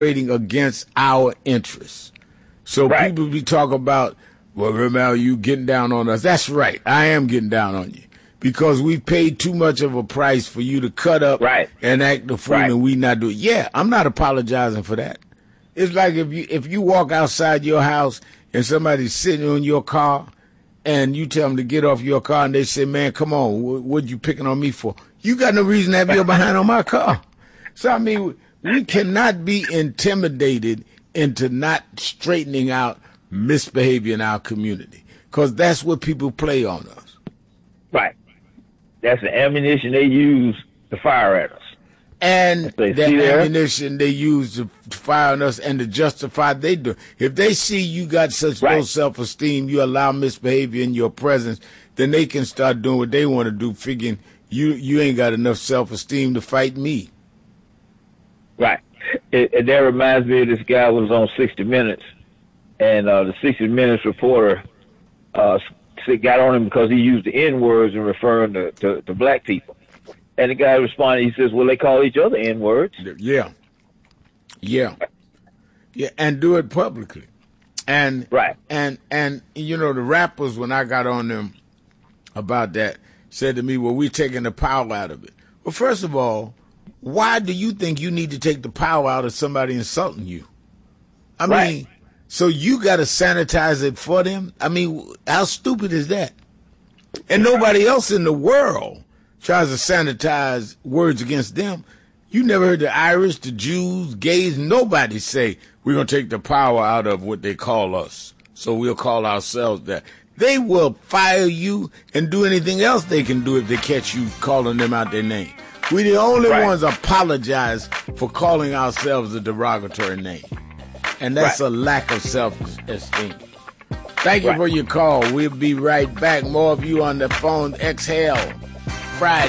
against our interests. So people be talking about, well, Ramel, you getting down on us. That's right. I am getting down on you because we paid too much of a price for you to cut up and act the fool and we not do it. Yeah, I'm not apologizing for that. It's like if you walk outside your house and somebody's sitting on your car and you tell them to get off your car and they say, man, come on, what you picking on me for? You got no reason to have your behind on my car. So, I mean, we cannot be intimidated into not straightening out misbehavior in our community because that's what people play on us. Right. That's the ammunition they use to fire at us. And the ammunition they use to fire on us and to justify they do. If they see you got such low self-esteem, you allow misbehavior in your presence, then they can start doing what they want to do, figuring you ain't got enough self-esteem to fight me. Right. That reminds me of this guy who was on 60 Minutes, and the 60 Minutes reporter got on him because he used the N-words in referring to black people. And the guy responded, he says, well, they call each other N-words. Yeah, and do it publicly. And you know, the rappers, when I got on them about that, said to me, well, we're taking the power out of it. Well, first of all, why do you think you need to take the power out of somebody insulting you? I mean, so you got to sanitize it for them? I mean, how stupid is that? And nobody else in the world tries to sanitize words against them. You never heard the Irish, the Jews, gays, nobody say, we're going to take the power out of what they call us, so we'll call ourselves that. They will fire you and do anything else they can do if they catch you calling them out their name. We're the only ones apologize for calling ourselves a derogatory name. And that's a lack of self-esteem. Thank you for your call. We'll be right back. More of you on the phone. Exhale Friday.